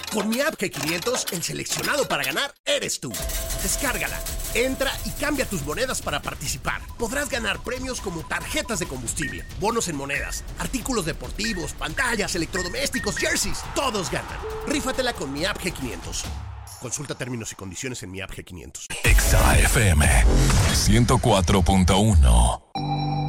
Con mi app G500, el seleccionado para ganar eres tú. Descárgala, entra y cambia tus monedas para participar. Podrás ganar premios como tarjetas de combustible, bonos en monedas, artículos deportivos, pantallas, electrodomésticos, jerseys. Todos ganan. Rífatela con mi app G500. Consulta términos y condiciones en mi app G500. Exa FM 104.1.